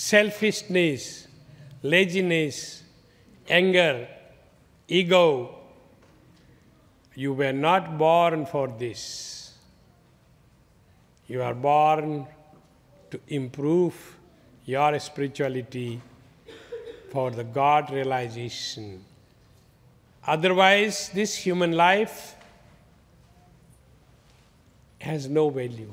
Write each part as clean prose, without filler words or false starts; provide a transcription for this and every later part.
selfishness, laziness, anger, ego. You were not born for this. You are born to improve your spirituality for the God realization. Otherwise, this human life has no value.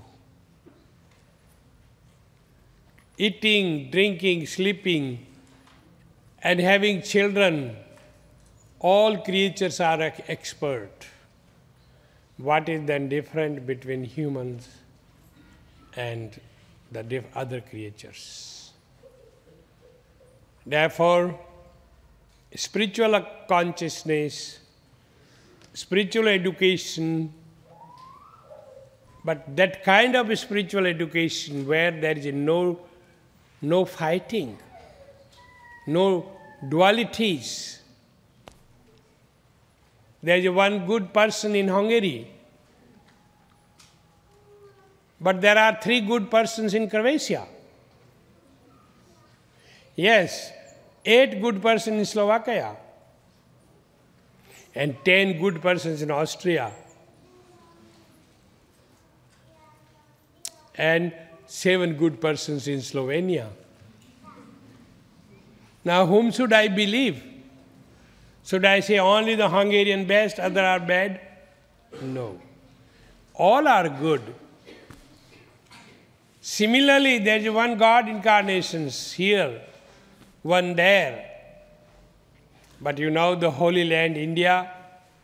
Eating, drinking, sleeping, and having children, all creatures are expert. What is then different between humans and the other creatures? Therefore, spiritual consciousness, spiritual education, but that kind of spiritual education where there is no fighting, no dualities. There is one good person in Hungary, but there are 3 good persons in Croatia. Yes, 8 good persons in Slovakia, and 10 good persons in Austria, and 7 good persons in Slovenia. Now, whom should I believe? Should I say only the Hungarian best, others are bad? No. All are good. Similarly, there is one God incarnations here, one there. But you know the Holy Land, India?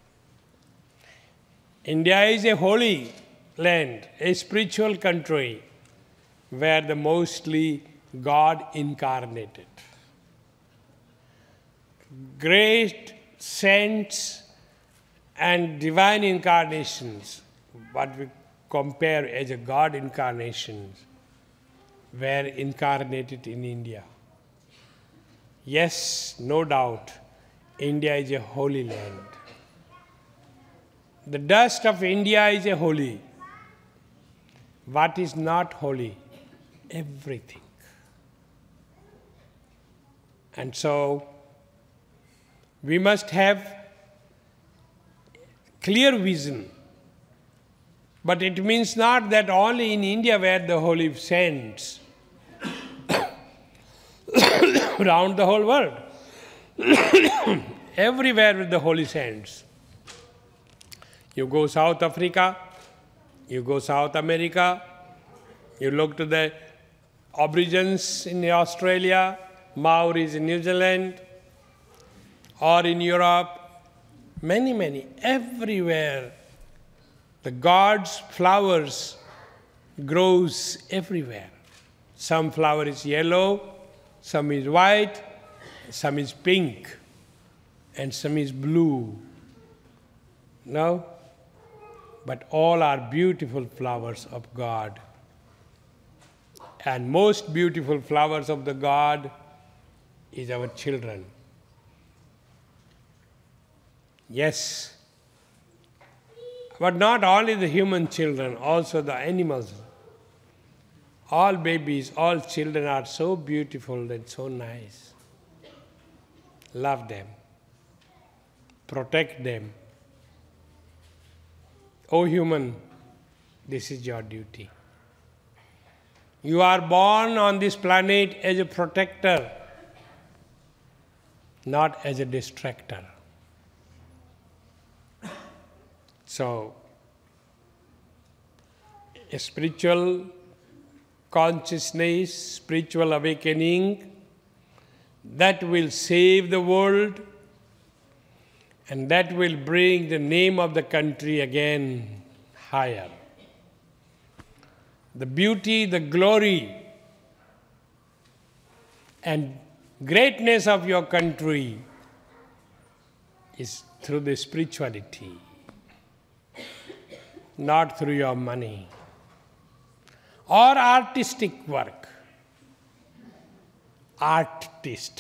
India is a holy land, a spiritual country, where the mostly God incarnated. Great saints and divine incarnations, what we compare as a God incarnations, were incarnated in India. Yes, no doubt, India is a holy land. The dust of India is a holy. What is not holy? Everything. And so, we must have clear vision. But it means not that only in India were the holy saints. Around the whole world. Everywhere with the holy saints. You go South Africa, you go South America, you look to the Aborigines in Australia, Maoris in New Zealand, or in Europe, many, everywhere. The God's flowers grows everywhere. Some flower is yellow, some is white, some is pink, and some is blue. No? But all are beautiful flowers of God. And most beautiful flowers of the God is our children. Yes. But not only the human children, also the animals. All babies, all children are so beautiful and so nice. Love them. Protect them. O human, this is your duty. You are born on this planet as a protector, not as a distractor. So, a spiritual consciousness, spiritual awakening, that will save the world, and that will bring the name of the country again higher. The beauty, the glory, and greatness of your country is through the spirituality, not through your money or artistic work. Artist.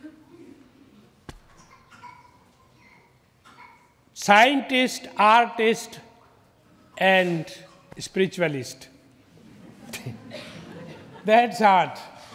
Scientist, artist, and spiritualist. That's art.